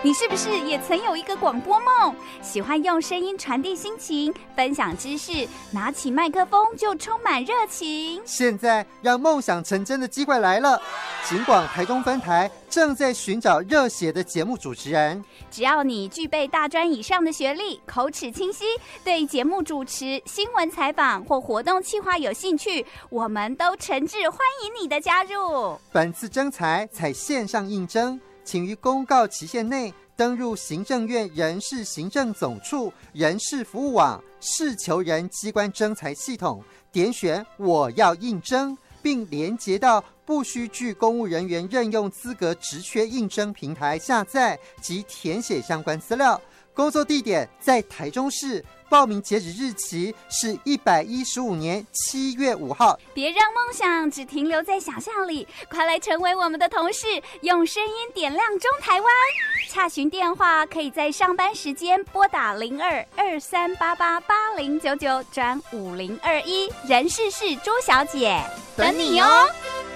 你是不是也曾有一个广播梦？喜欢用声音传递心情，分享知识，拿起麦克风就充满热情。 现在让梦想成真的机会来了，警广台中分台正在寻找热血的节目主持人。 只要你具备大专以上的学历，口齿清晰，对节目主持、新闻采访或活动企划有兴趣，我们都诚挚欢迎你的加入。 本次征才采线上应征，请于公告期限内登入行政院人事行政总处人事服务网事求人机关征才系统，点选我要应征，并连结到不需具公务人员任用资格职缺应征平台下载及填写相关资料。工作地点在台中市，报名截止日期是115年7月5号。 别让梦想只停留在想象里，快来成为我们的同事，用声音点亮中台湾。洽询电话可以在上班时间拨打02-2388-8099转5021，人事是朱小姐，等你哦。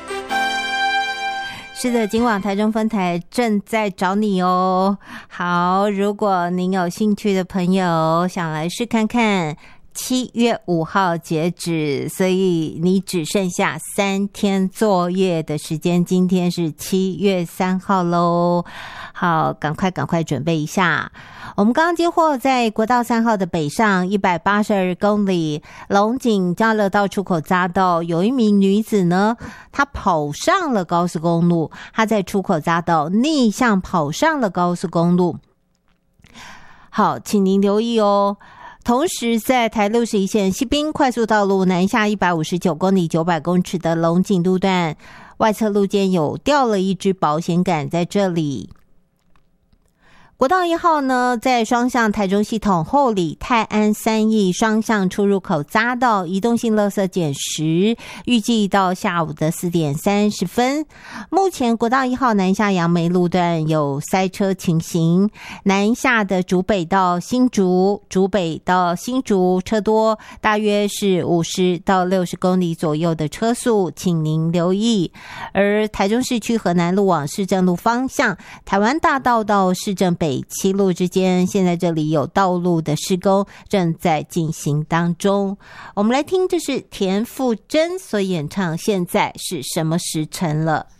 是的，今晚台中分台正在找你哦。好，如果您有兴趣的朋友想来试看看，7月5号截止，所以你只剩下3天作业的时间，今天是7月3号咯。好，赶快准备一下。我们刚刚接获在国道3号的北上182公里龙井交流道出口匝道，有一名女子呢，她跑上了高速公路，她在出口匝道逆向跑上了高速公路。好，请您留意哦。同时在台61线西滨快速道路南下159公里900公尺的龙井路段，外侧路肩有掉了一支保险杆在这里。国道1号呢，在双向台中系统后里泰安3义双向出入口匝道移动性垃圾减10，预计到下午的4点30分。目前国道1号南下杨梅路段有塞车情形，南下的竹北到新竹车多，大约是50到60公里左右的车速，请您留意。而台中市区河南路往市政路方向，台湾大道到市政北7路之间，现在这里有道路的施工正在进行当中。我们来听，这是田馥甄所演唱《现在是什么时辰了》。